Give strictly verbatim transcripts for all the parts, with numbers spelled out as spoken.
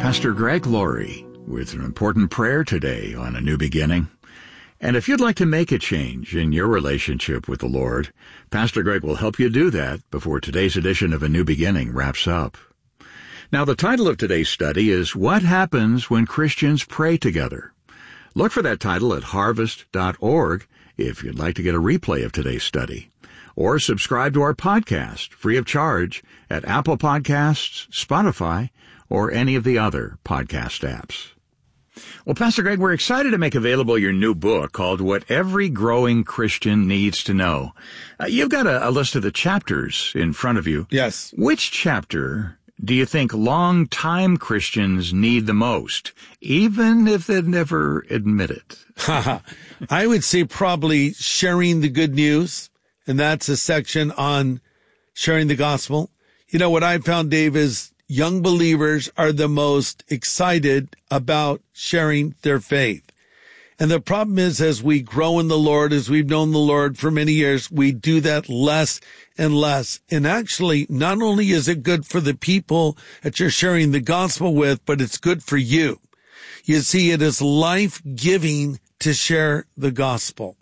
Pastor Greg Laurie with an important prayer today on A New Beginning. And if you'd like to make a change in your relationship with the Lord, Pastor Greg will help you do that before today's edition of A New Beginning wraps up. Now, the title of today's study is What Happens When Christians Pray Together? Look for that title at harvest dot org if you'd like to get a replay of today's study. Or subscribe to our podcast, free of charge, at Apple Podcasts, Spotify, or any of the other podcast apps. Well, Pastor Greg, we're excited to make available your new book called What Every Growing Christian Needs to Know. Uh, you've got a, a list of the chapters in front of you. Yes. Which chapter do you think long-time Christians need the most, even if they'd never admit it? I would say probably sharing the good news, and that's a section on sharing the gospel. You know, what I found, Dave, is young believers are the most excited about sharing their faith. And the problem is, as we grow in the Lord, as we've known the Lord for many years, we do that less and less. And actually, not only is it good for the people that you're sharing the gospel with, but it's good for you. You see, it is life-giving to share the gospel.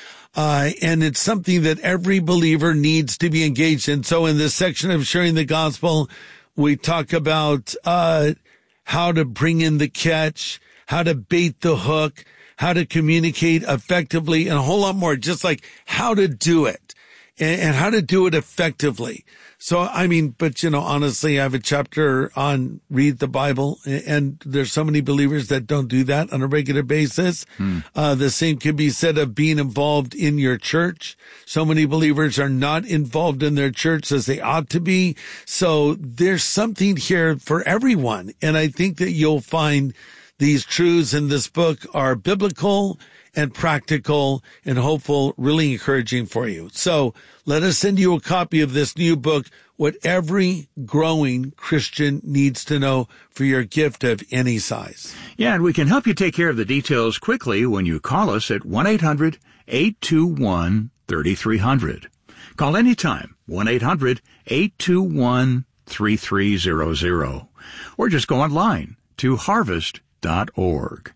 Uh, and it's something that every believer needs to be engaged in. So in this section of sharing the gospel, we talk about uh how to bring in the catch, how to bait the hook, how to communicate effectively, and a whole lot more, just like how to do it and, and how to do it effectively. So, I mean, but, you know, honestly, I have a chapter on read the Bible, and there's so many believers that don't do that on a regular basis. Hmm. Uh, the same can be said of being involved in your church. So many believers are not involved in their church as they ought to be. So there's something here for everyone. And I think that you'll find these truths in this book are biblical and practical and hopeful, really encouraging for you. So let us send you a copy of this new book, What Every Growing Christian Needs to Know, for your gift of any size. Yeah, and we can help you take care of the details quickly when you call us at one eight hundred eight two one three three zero zero. Call anytime, one eight hundred eight two one three three zero zero. Or just go online to harvest dot org.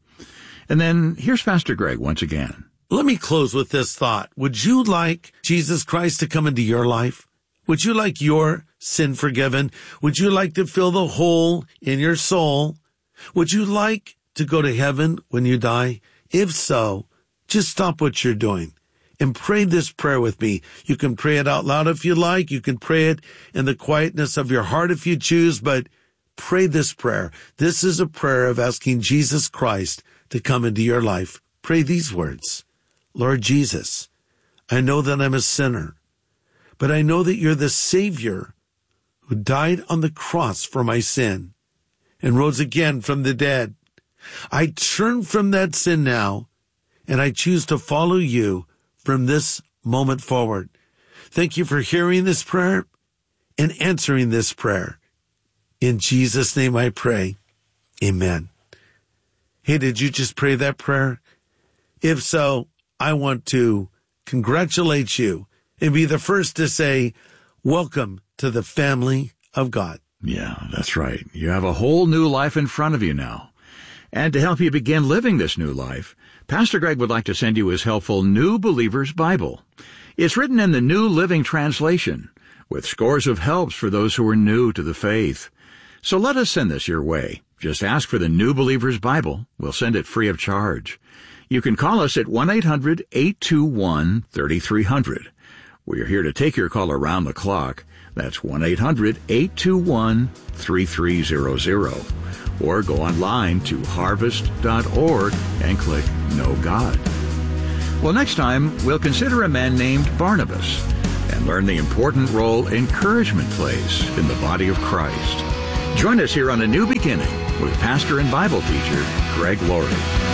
And then here's Pastor Greg once again. Let me close with this thought. Would you like Jesus Christ to come into your life? Would you like your sin forgiven? Would you like to fill the hole in your soul? Would you like to go to heaven when you die? If so, just stop what you're doing and pray this prayer with me. You can pray it out loud if you like. You can pray it in the quietness of your heart if you choose, but pray this prayer. This is a prayer of asking Jesus Christ to come into your life. Pray these words. Lord Jesus, I know that I'm a sinner, but I know that you're the Savior who died on the cross for my sin and rose again from the dead. I turn from that sin now, and I choose to follow you from this moment forward. Thank you for hearing this prayer and answering this prayer. In Jesus' name I pray. Amen. Hey, did you just pray that prayer? If so, I want to congratulate you and be the first to say, welcome to the family of God. Yeah, that's right. You have a whole new life in front of you now. And to help you begin living this new life, Pastor Greg would like to send you his helpful New Believer's Bible. It's written in the New Living Translation, with scores of helps for those who are new to the faith. So let us send this your way. Just ask for the New Believer's Bible. We'll send it free of charge. You can call us at one eight hundred eight two one three three zero zero. We are here to take your call around the clock. That's one eight hundred eight two one three three zero zero. Or go online to harvest dot org and click Know God. Well, next time, we'll consider a man named Barnabas and learn the important role encouragement plays in the body of Christ. Join us here on A New Beginning with pastor and Bible teacher Greg Laurie.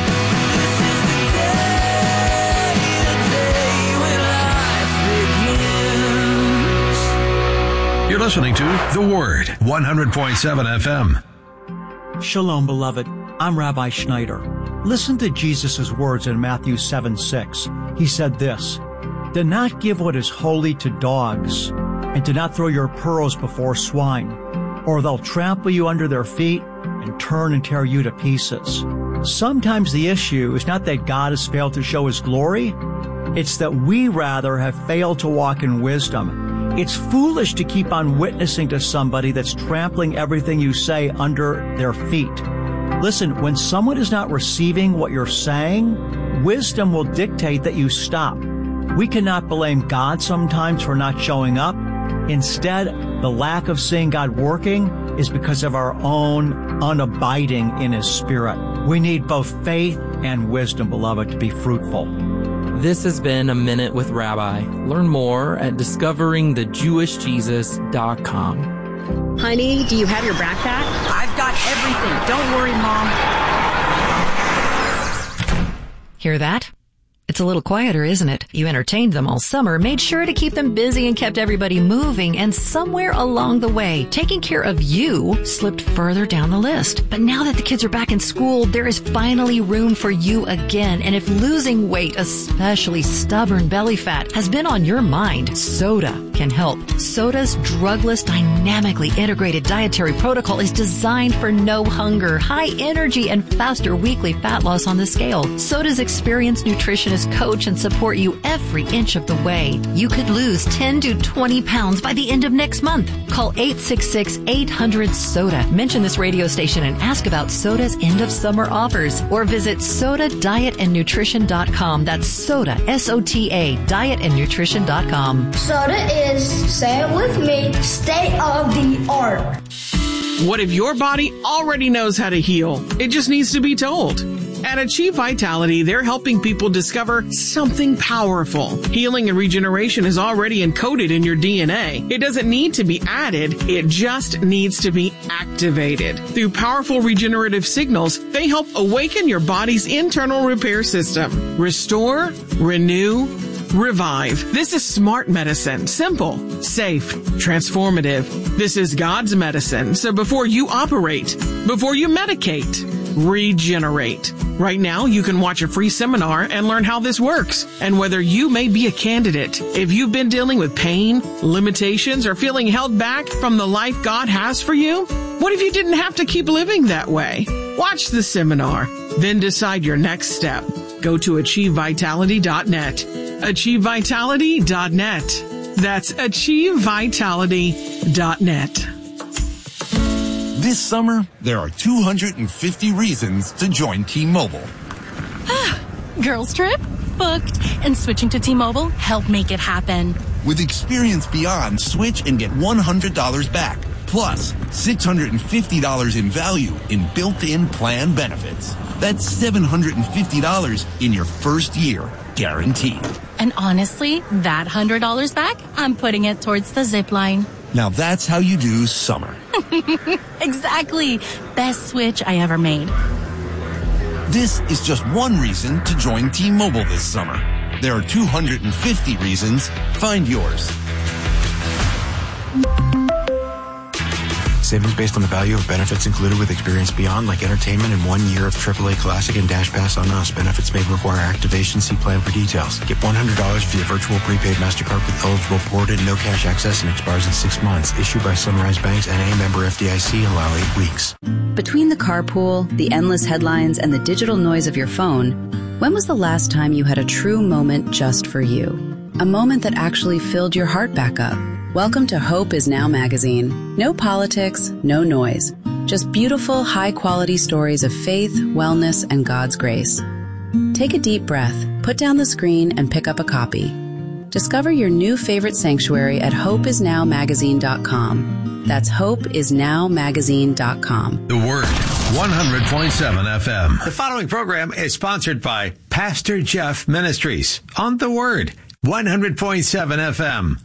You're listening to The Word, one hundred point seven F M. Shalom, beloved. I'm Rabbi Schneider. Listen to Jesus' words in Matthew seven six. He said this, "Do not give what is holy to dogs, and do not throw your pearls before swine, or they'll trample you under their feet and and turn and tear you to pieces. Sometimes the issue is not that God has failed to show His glory. It's that we rather have failed to walk in wisdom. It's foolish to keep on witnessing to somebody that's trampling everything you say under their feet. Listen, when someone is not receiving what you're saying, wisdom will dictate that you stop. We cannot blame God sometimes for not showing up. Instead, the lack of seeing God working is because of our own unabiding in His Spirit. We need both faith and wisdom, beloved, to be fruitful. This has been A Minute with Rabbi. Learn more at discovering the jewish jesus dot com. Honey, do you have your backpack? I've got everything. Don't worry, Mom. Hear that? It's a little quieter, isn't it? You entertained them all summer, made sure to keep them busy and kept everybody moving, and somewhere along the way, taking care of you slipped further down the list. But now that the kids are back in school, there is finally room for you again. And if losing weight, especially stubborn belly fat, has been on your mind, Soda can help. Soda's drugless, dynamically integrated dietary protocol is designed for no hunger, high energy, and faster weekly fat loss on the scale. Soda's experienced nutritionist coach and support you every inch of the way. You could lose ten to twenty pounds by the end of next month. Call eight six six, eight hundred, SODA. Mention this radio station and ask about Soda's end of summer offers, or visit soda diet and nutrition dot com. That's Soda, S O T A, diet and nutrition dot com. Soda is, say it with me, state of the art. What if your body already knows how to heal? It just needs to be told. At Achieve Vitality, they're helping people discover something powerful. Healing and regeneration is already encoded in your D N A. It doesn't need to be added. It just needs to be activated. Through powerful regenerative signals, they help awaken your body's internal repair system. Restore, renew, revive. This is smart medicine. Simple, safe, transformative. This is God's medicine. So before you operate, before you medicate, regenerate. Right now, you can watch a free seminar and learn how this works and whether you may be a candidate. If you've been dealing with pain, limitations, or feeling held back from the life God has for you, what if you didn't have to keep living that way? Watch the seminar, then decide your next step. Go to achieve vitality dot net. achieve vitality dot net. That's achieve vitality dot net. This summer, there are two hundred fifty reasons to join T-Mobile. Girls trip? Booked. And switching to T-Mobile helped make it happen. With Experience Beyond, switch and get one hundred dollars back. Plus, six hundred fifty dollars in value in built-in plan benefits. That's seven hundred fifty dollars in your first year, guaranteed. And honestly, that one hundred dollars back, I'm putting it towards the zip line. Now that's how you do summer. Exactly. Best switch I ever made. This is just one reason to join T-Mobile this summer. There are two hundred fifty reasons. Find yours. Savings based on the value of benefits included with Experience Beyond, like entertainment and one year of triple A Classic and Dash Pass on us. Benefits may require activation. See plan for details. Get one hundred dollars via virtual prepaid MasterCard with eligible port and no cash access, and expires in six months. Issued by Sunrise Banks, N A, member F D I C. Allow eight weeks. Between the carpool, the endless headlines, and the digital noise of your phone, when was the last time you had a true moment just for you? A moment that actually filled your heart back up. Welcome to Hope Is Now magazine. No politics, no noise. Just beautiful, high-quality stories of faith, wellness, and God's grace. Take a deep breath, put down the screen, and pick up a copy. Discover your new favorite sanctuary at hope is now magazine dot com. That's hope is now magazine dot com. The Word, one hundred point seven F M. The following program is sponsored by Pastor Jeff Ministries on The Word, one hundred point seven F M.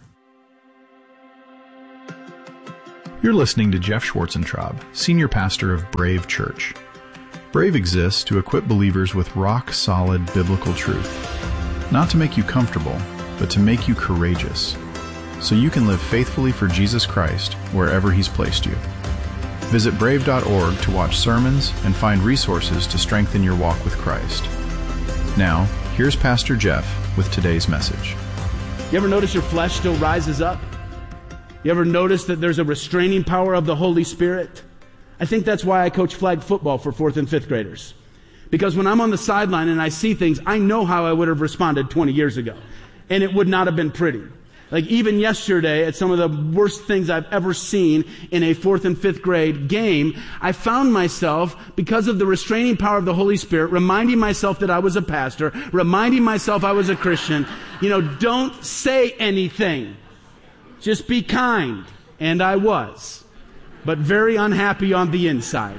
You're listening to Jeff Schwarzentraub, Senior Pastor of Brave Church. Brave exists to equip believers with rock-solid biblical truth, not to make you comfortable, but to make you courageous, so you can live faithfully for Jesus Christ wherever He's placed you. Visit brave dot org to watch sermons and find resources to strengthen your walk with Christ. Now, here's Pastor Jeff with today's message. You ever notice your flesh still rises up? You ever notice that there's a restraining power of the Holy Spirit? I think that's why I coach flag football for fourth and fifth graders. Because when I'm on the sideline and I see things, I know how I would have responded twenty years ago. And it would not have been pretty. Like even yesterday, at some of the worst things I've ever seen in a fourth and fifth grade game, I found myself, because of the restraining power of the Holy Spirit, reminding myself that I was a pastor, reminding myself I was a Christian. You know, don't say anything. Just be kind. And I was. But very unhappy on the inside.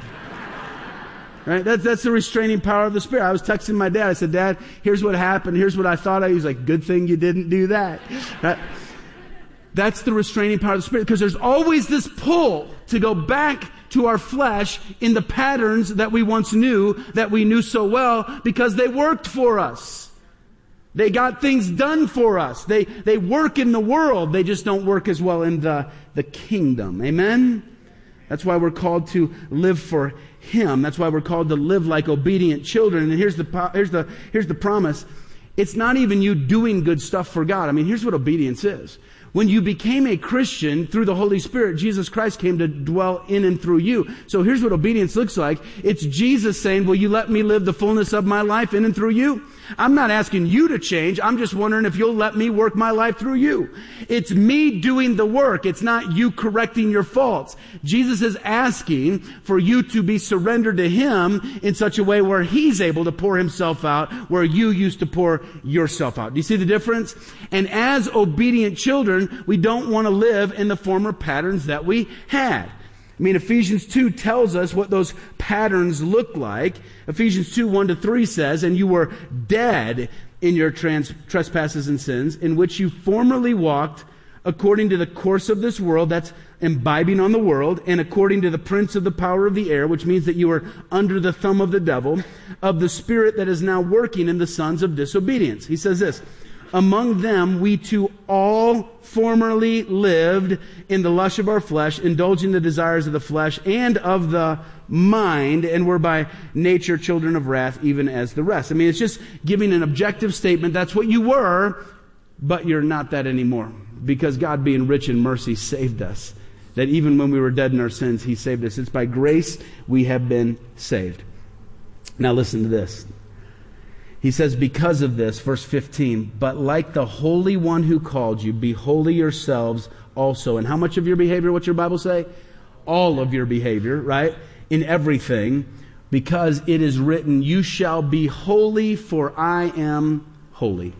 Right? That's, that's the restraining power of the Spirit. I was texting my dad. I said, Dad, here's what happened. Here's what I thought. I was like, good thing you didn't do that. Right? That's the restraining power of the Spirit, because there's always this pull to go back to our flesh in the patterns that we once knew, that we knew so well, because they worked for us. They got things done for us. They, they work in the world. They just don't work as well in the, the kingdom. Amen? That's why we're called to live for Him. That's why we're called to live like obedient children. And here's the, here's the, here's the promise. It's not even you doing good stuff for God. I mean, here's what obedience is. When you became a Christian through the Holy Spirit, Jesus Christ came to dwell in and through you. So here's what obedience looks like. It's Jesus saying, will you let me live the fullness of my life in and through you? I'm not asking you to change. I'm just wondering if you'll let me work my life through you. It's me doing the work. It's not you correcting your faults. Jesus is asking for you to be surrendered to Him in such a way where He's able to pour Himself out where you used to pour yourself out. Do you see the difference? And as obedient children, we don't want to live in the former patterns that we had. I mean, Ephesians two tells us what those patterns look like. Ephesians two, one to three says, and you were dead in your trans- trespasses and sins, in which you formerly walked according to the course of this world, that's imbibing on the world, and according to the prince of the power of the air, which means that you were under the thumb of the devil, of the spirit that is now working in the sons of disobedience. He says this, among them we too all formerly lived in the lust of our flesh, indulging the desires of the flesh and of the mind, and were by nature children of wrath, even as the rest. I mean, it's just giving an objective statement. That's what you were, but you're not that anymore. Because God, being rich in mercy, saved us. That even when we were dead in our sins, He saved us. It's by grace we have been saved. Now listen to this. He says, because of this, verse fifteen, but like the Holy One who called you, be holy yourselves also. And how much of your behavior, what's your Bible say? All of your behavior, right? In everything, because it is written, you shall be holy, for I am holy.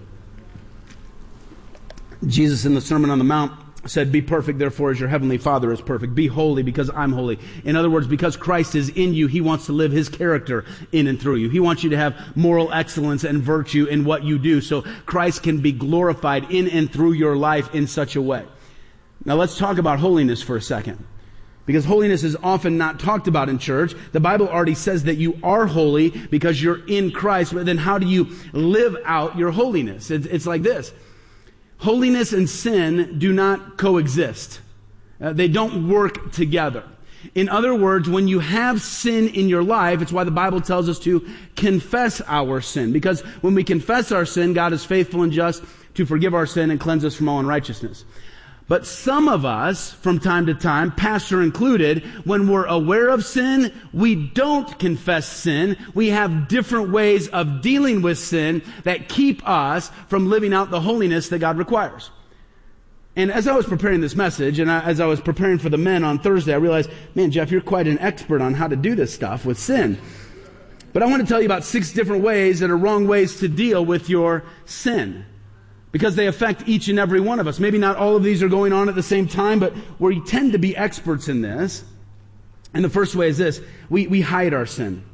Jesus in the Sermon on the Mount said, be perfect, therefore, as your heavenly Father is perfect. Be holy because I'm holy. In other words, because Christ is in you, He wants to live His character in and through you. He wants you to have moral excellence and virtue in what you do, so Christ can be glorified in and through your life in such a way. Now let's talk about holiness for a second. Because holiness is often not talked about in church. The Bible already says that you are holy because you're in Christ, but then how do you live out your holiness? It's, it's like this. Holiness and sin do not coexist. Uh, they don't work together. In other words, when you have sin in your life, it's why the Bible tells us to confess our sin. Because when we confess our sin, God is faithful and just to forgive our sin and cleanse us from all unrighteousness. But some of us, from time to time, pastor included, when we're aware of sin, we don't confess sin. We have different ways of dealing with sin that keep us from living out the holiness that God requires. And as I was preparing this message, and I, as I was preparing for the men on Thursday, I realized, man, Jeff, you're quite an expert on how to do this stuff with sin. But I want to tell you about six different ways that are wrong ways to deal with your sin. Because they affect each and every one of us. Maybe not all of these are going on at the same time, but we tend to be experts in this. And the first way is this. We, we hide our sin.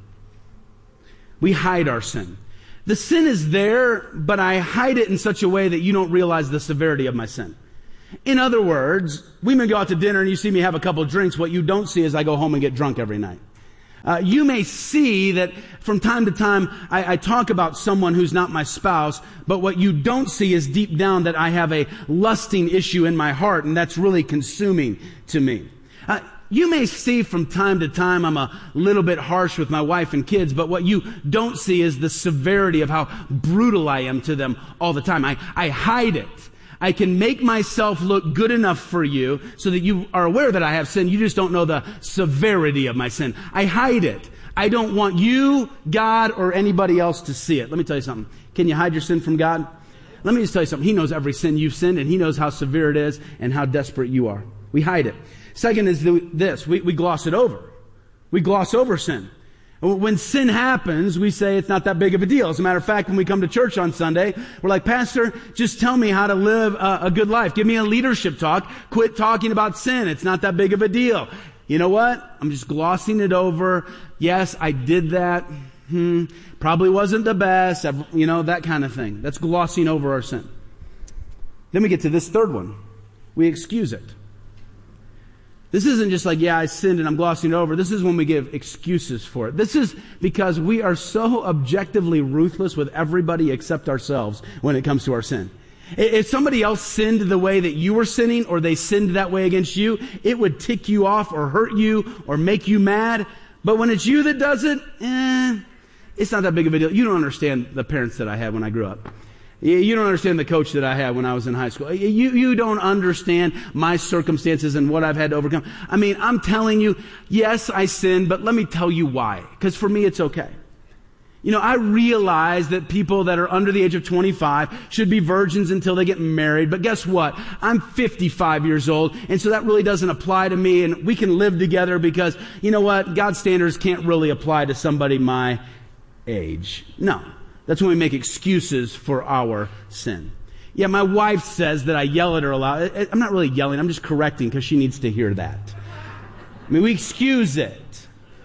We hide our sin. The sin is there, but I hide it in such a way that you don't realize the severity of my sin. In other words, we may go out to dinner and you see me have a couple of drinks. What you don't see is I go home and get drunk every night. Uh, you may see that from time to time I, I talk about someone who's not my spouse, but what you don't see is deep down that I have a lusting issue in my heart, and that's really consuming to me. Uh, you may see from time to time I'm a little bit harsh with my wife and kids, but what you don't see is the severity of how brutal I am to them all the time. I, I hide it. I can make myself look good enough for you so that you are aware that I have sin. You just don't know the severity of my sin. I hide it. I don't want you, God, or anybody else to see it. Let me tell you something. Can you hide your sin from God? Let me just tell you something. He knows every sin you've sinned, and He knows how severe it is and how desperate you are. We hide it. Second is the, this. We, we gloss it over. We gloss over sin. When sin happens, we say it's not that big of a deal. As a matter of fact, when we come to church on Sunday, we're like, Pastor, just tell me how to live a, a good life. Give me a leadership talk. Quit talking about sin. It's not that big of a deal. You know what? I'm just glossing it over. Yes, I did that. Hmm. Probably wasn't the best. You know, that kind of thing. That's glossing over our sin. Then we get to this third one. We excuse it. This isn't just like, yeah, I sinned and I'm glossing it over. This is when we give excuses for it. This is because we are so objectively ruthless with everybody except ourselves when it comes to our sin. If somebody else sinned the way that you were sinning, or they sinned that way against you, it would tick you off or hurt you or make you mad. But when it's you that does it, eh, it's not that big of a deal. You don't understand the parents that I had when I grew up. You don't understand the coach that I had when I was in high school. You, you don't understand my circumstances and what I've had to overcome. I mean, I'm telling you, yes, I sinned, but let me tell you why. Because for me, it's okay. You know, I realize that people that are under the age of twenty-five should be virgins until they get married. But guess what? I'm fifty-five years old, and so that really doesn't apply to me, and we can live together because, you know what? God's standards can't really apply to somebody my age. No. That's when we make excuses for our sin. Yeah, my wife says that I yell at her a lot. I'm not really yelling. I'm just correcting because she needs to hear that. I mean, we excuse it.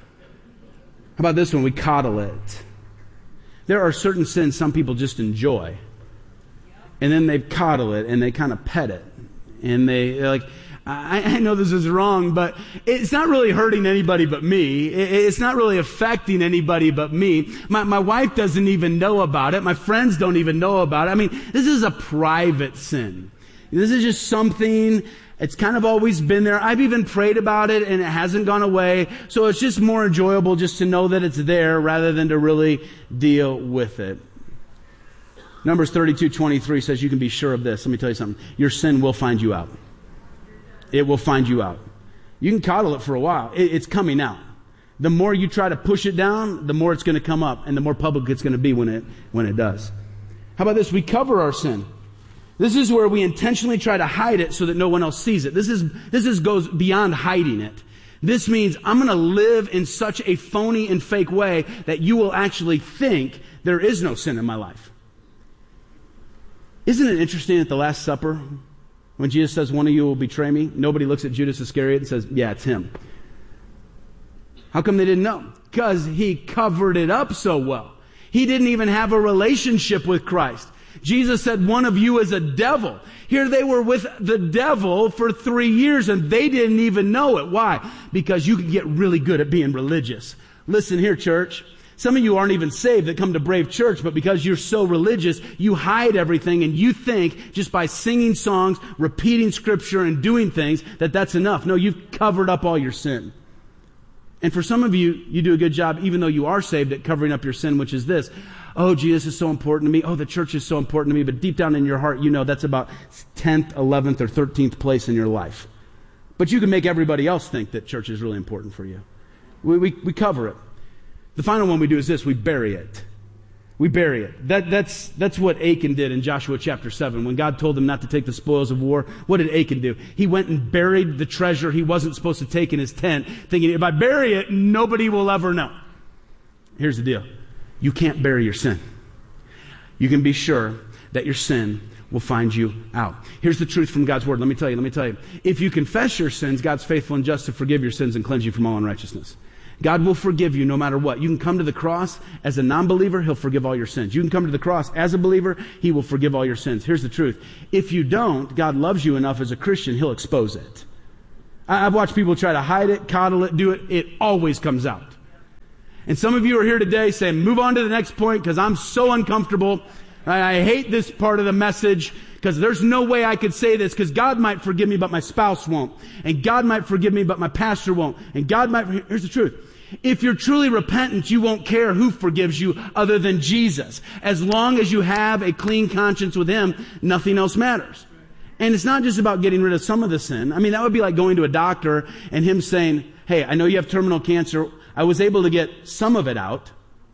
How about this one? We coddle it. There are certain sins some people just enjoy. And then they coddle it and they kind of pet it. And they, they're like, I, I know this is wrong, but it's not really hurting anybody but me. It, it's not really affecting anybody but me. My, my wife doesn't even know about it. My friends don't even know about it. I mean, this is a private sin. This is just something, it's kind of always been there. I've even prayed about it and it hasn't gone away. So it's just more enjoyable just to know that it's there rather than to really deal with it. Numbers thirty-two twenty-three says you can be sure of this. Let me tell you something. Your sin will find you out. It will find you out. You can coddle it for a while. It, it's coming out. The more you try to push it down, the more it's going to come up, and the more public it's going to be when it when it does. How about this? We cover our sin. This is where we intentionally try to hide it so that no one else sees it. This is this is goes beyond hiding it. This means I'm going to live in such a phony and fake way that you will actually think there is no sin in my life. Isn't it interesting at the Last Supper, when Jesus says, one of you will betray me, nobody looks at Judas Iscariot and says, yeah, it's him. How come they didn't know? Because he covered it up so well. He didn't even have a relationship with Christ. Jesus said, one of you is a devil. Here they were with the devil for three years and they didn't even know it. Why? Because you can get really good at being religious. Listen here, church. Some of you aren't even saved that come to Brave Church, but because you're so religious, you hide everything and you think just by singing songs, repeating scripture, and doing things that that's enough. No, you've covered up all your sin. And for some of you, you do a good job, even though you are saved, at covering up your sin, which is this. Oh, Jesus is so important to me. Oh, the church is so important to me. But deep down in your heart, you know that's about tenth, eleventh, or thirteenth place in your life. But you can make everybody else think that church is really important for you. We, we, we cover it. The final one we do is this. We bury it. We bury it. That, that's, that's what Achan did in Joshua chapter seven. When God told him not to take the spoils of war, what did Achan do? He went and buried the treasure he wasn't supposed to take in his tent, thinking, if I bury it, nobody will ever know. Here's the deal. You can't bury your sin. You can be sure that your sin will find you out. Here's the truth from God's word. Let me tell you, let me tell you. If you confess your sins, God's faithful and just to forgive your sins and cleanse you from all unrighteousness. God will forgive you no matter what. You can come to the cross as a non-believer, He'll forgive all your sins. You can come to the cross as a believer, He will forgive all your sins. Here's the truth. If you don't, God loves you enough as a Christian, He'll expose it. I've watched people try to hide it, coddle it, do it. It always comes out. And some of you are here today saying, move on to the next point because I'm so uncomfortable. I hate this part of the message because there's no way I could say this because God might forgive me, but my spouse won't. And God might forgive me, but my pastor won't. And God might, here's the truth. If you're truly repentant, you won't care who forgives you other than Jesus. As long as you have a clean conscience with Him, nothing else matters. And it's not just about getting rid of some of the sin. I mean, that would be like going to a doctor and him saying, hey, I know you have terminal cancer. I was able to get some of it out.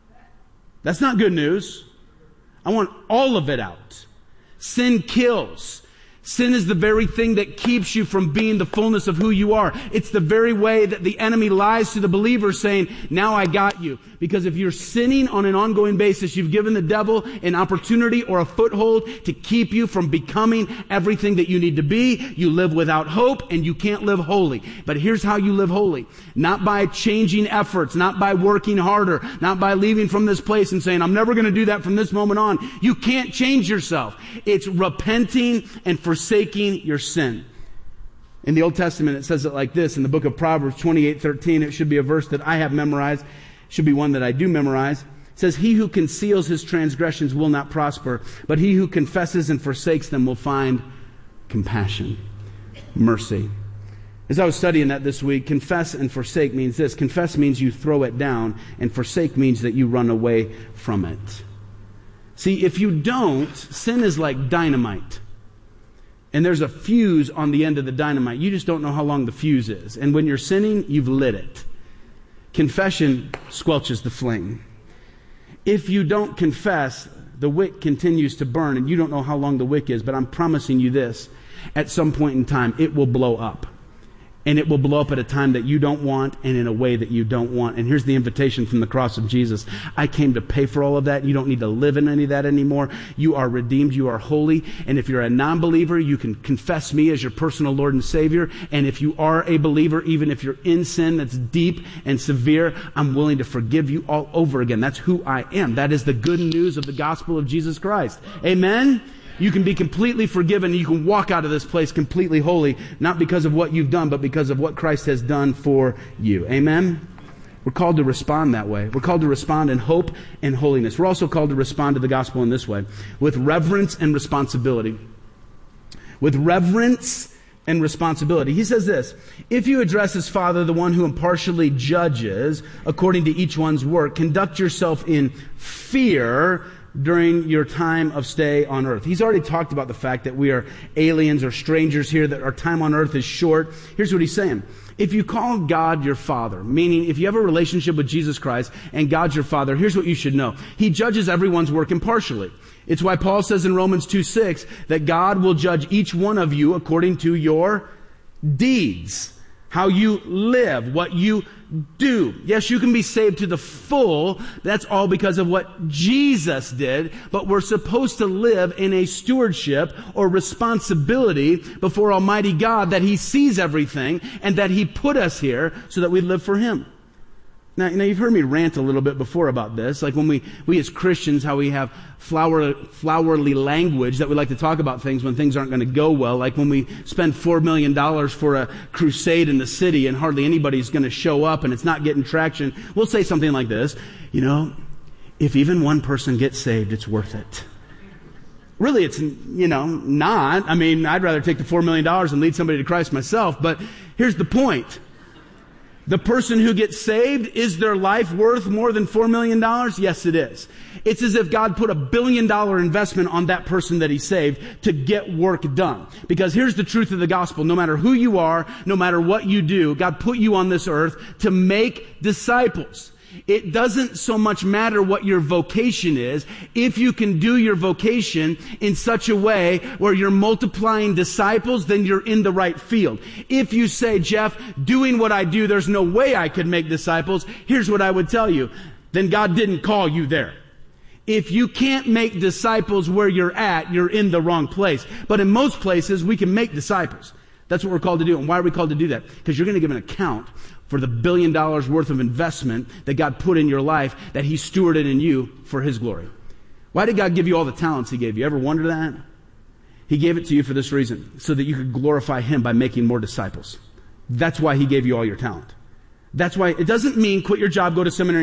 That's not good news. I want all of it out. Sin kills. Sin is the very thing that keeps you from being the fullness of who you are. It's the very way that the enemy lies to the believer saying, now I got you. Because if you're sinning on an ongoing basis, you've given the devil an opportunity or a foothold to keep you from becoming everything that you need to be. You live without hope and you can't live holy. But here's how you live holy. Not by changing efforts, not by working harder, not by leaving from this place and saying, I'm never going to do that from this moment on. You can't change yourself. It's repenting and forsaking your sin. In the Old Testament, it says it like this. In the book of Proverbs twenty-eight thirteen, it should be a verse that I have memorized. It should be one that I do memorize. It says, he who conceals his transgressions will not prosper, but he who confesses and forsakes them will find compassion, mercy. As I was studying that this week, confess and forsake means this. Confess means you throw it down, and forsake means that you run away from it. See, if you don't, sin is like dynamite. And there's a fuse on the end of the dynamite. You just don't know how long the fuse is. And when you're sinning, you've lit it. Confession squelches the flame. If you don't confess, the wick continues to burn, and you don't know how long the wick is, but I'm promising you this. At some point in time, it will blow up. And it will blow up at a time that you don't want and in a way that you don't want. And here's the invitation from the cross of Jesus. I came to pay for all of that. You don't need to live in any of that anymore. You are redeemed. You are holy. And if you're a non-believer, you can confess me as your personal Lord and Savior. And if you are a believer, even if you're in sin that's deep and severe, I'm willing to forgive you all over again. That's who I am. That is the good news of the gospel of Jesus Christ. Amen? You can be completely forgiven. You can walk out of this place completely holy, not because of what you've done, but because of what Christ has done for you. Amen? We're called to respond that way. We're called to respond in hope and holiness. We're also called to respond to the gospel in this way, with reverence and responsibility. With reverence and responsibility. He says this, if you address as Father, the one who impartially judges according to each one's work, conduct yourself in fear during your time of stay on earth. He's already talked about the fact that we are aliens or strangers here, that our time on earth is short. Here's what he's saying. If you call God your Father, meaning if you have a relationship with Jesus Christ and God's your Father, here's what you should know. He judges everyone's work impartially. It's why Paul says in Romans two six that God will judge each one of you according to your deeds. How you live, what you do. Yes, you can be saved to the full. That's all because of what Jesus did. But we're supposed to live in a stewardship or responsibility before Almighty God that He sees everything and that He put us here so that we live for Him. Now, now, you've heard me rant a little bit before about this. Like when we, we as Christians, how we have flower, flowery language that we like to talk about things when things aren't going to go well. Like when we spend four million dollars for a crusade in the city and hardly anybody's going to show up and it's not getting traction. We'll say something like this, you know, if even one person gets saved, it's worth it. Really, it's, you know, not. I mean, I'd rather take the four million dollars and lead somebody to Christ myself. But here's the point. The person who gets saved, is their life worth more than four million dollars? Yes, it is. It's as if God put a billion dollar investment on that person that He saved to get work done. Because here's the truth of the gospel. No matter who you are, no matter what you do, God put you on this earth to make disciples. It doesn't so much matter what your vocation is. If you can do your vocation in such a way where you're multiplying disciples, then you're in the right field. If you say, Jeff, doing what I do, there's no way I could make disciples, here's what I would tell you. Then God didn't call you there. If you can't make disciples where you're at, you're in the wrong place. But in most places, we can make disciples. That's what we're called to do. And why are we called to do that? Because you're going to give an account for the billion dollars worth of investment that God put in your life, that He stewarded in you for His glory. Why did God give you all the talents He gave you? Ever wonder that? He gave it to you for this reason, so that you could glorify Him by making more disciples. That's why He gave you all your talent. That's why it doesn't mean quit your job, go to seminary,